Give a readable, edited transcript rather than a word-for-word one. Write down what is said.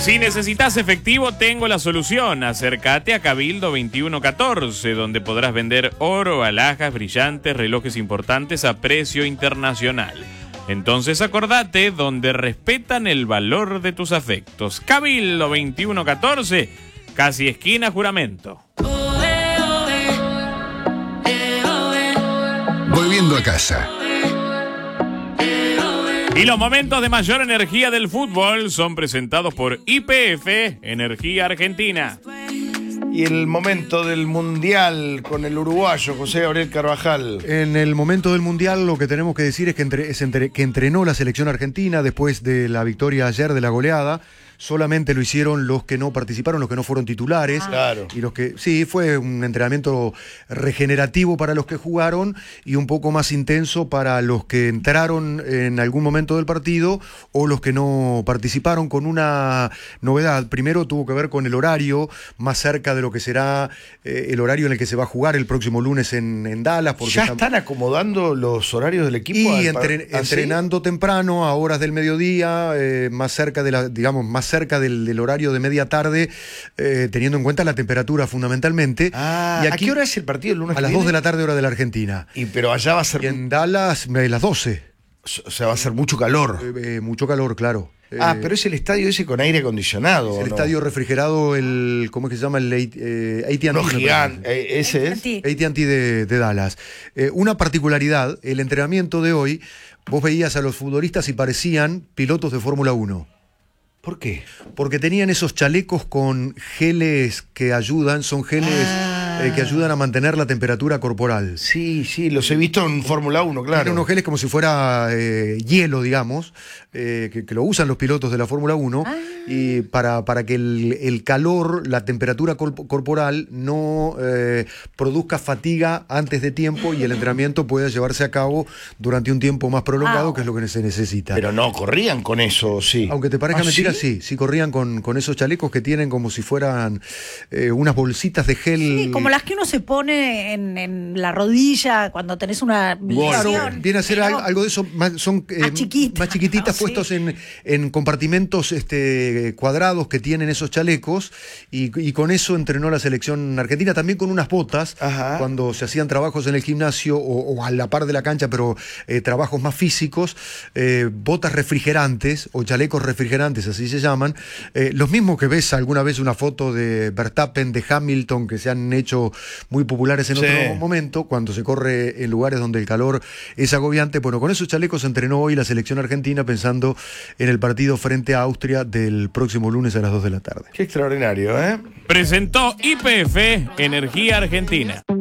Si necesitas efectivo, tengo la solución. Acércate a Cabildo 2114, donde podrás vender oro, alhajas brillantes, relojes importantes a precio internacional. Entonces acordate, donde respetan el valor de tus afectos. Cabildo 2114, casi esquina Juramento. Volviendo a casa. Y los momentos de mayor energía del fútbol son presentados por YPF Energía Argentina. Y el momento del Mundial con el uruguayo José Gabriel Carvajal. En el momento del Mundial lo que tenemos que decir es que entrenó la selección argentina después de la victoria ayer de la goleada. Solamente lo hicieron los que no participaron, los que no fueron titulares. Claro. Y los que, sí, fue un entrenamiento regenerativo para los que jugaron y un poco más intenso para los que entraron en algún momento del partido o los que no participaron, con una novedad. Primero tuvo que ver con el horario, más cerca de lo que será el horario en el que se va a jugar el próximo lunes en Dallas. Porque ¿Ya están acomodando los horarios del equipo? Y entrenando temprano, a horas del mediodía, más cerca de más cerca del horario de media tarde, teniendo en cuenta la temperatura fundamentalmente. Y aquí, ¿a qué hora es el partido el lunes? A las 2 de la tarde, hora de la Argentina. Pero allá va a ser... Y en Dallas, las 12. O sea, va a ser mucho calor. Mucho calor, claro. Pero es el estadio ese con aire acondicionado. Es el estadio refrigerado, ¿cómo es que se llama? El AT&T. No, gigante. Ese es. AT&T de Dallas. Una particularidad, el entrenamiento de hoy, vos veías a los futbolistas y parecían pilotos de Fórmula 1. ¿Por qué? Porque tenían esos chalecos con geles que ayudan, son geles que ayudan a mantener la temperatura corporal. Sí, los he visto en Fórmula 1, claro. Tienen unos geles como si fuera hielo, digamos, que lo usan los pilotos de la Fórmula 1, y para que el calor, la temperatura corporal no produzca fatiga antes de tiempo y el entrenamiento pueda llevarse a cabo durante un tiempo más prolongado, que es lo que se necesita. Pero no corrían con eso, sí. Aunque te parezca mentira, ¿sí? Sí corrían con esos chalecos que tienen como si fueran unas bolsitas de gel. Sí, como las que uno se pone en la rodilla cuando tenés una Claro, viene a ser algo de eso, son más chiquititas, puestos en compartimentos cuadrados que tienen esos chalecos, y con eso entrenó la selección argentina, también con unas botas. Ajá. Cuando se hacían trabajos en el gimnasio o a la par de la cancha, pero trabajos más físicos, botas refrigerantes o chalecos refrigerantes, así se llaman, los mismos que ves alguna vez una foto de Verstappen, de Hamilton, que se han hecho muy populares en otro momento, cuando se corre en lugares donde el calor es agobiante. Bueno, con esos chalecos entrenó hoy la selección argentina pensando en el partido frente a Austria del próximo lunes a las 2 de la tarde. Qué extraordinario, ¿eh? Presentó YPF Energía Argentina.